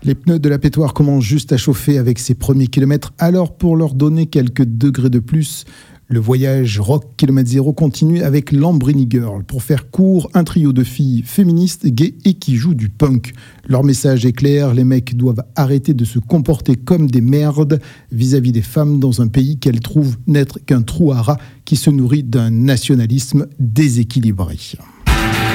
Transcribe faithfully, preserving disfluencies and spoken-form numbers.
Les pneus de la pétoire commencent juste à chauffer avec ses premiers kilomètres. Alors, pour leur donner quelques degrés de plus, le voyage Rock Kilomètre Zéro continue avec Lambrini Girl. Pour faire court, un trio de filles féministes, gays et qui jouent du punk. Leur message est clair, les mecs doivent arrêter de se comporter comme des merdes vis-à-vis des femmes dans un pays qu'elles trouvent n'être qu'un trou à rats qui se nourrit d'un nationalisme déséquilibré.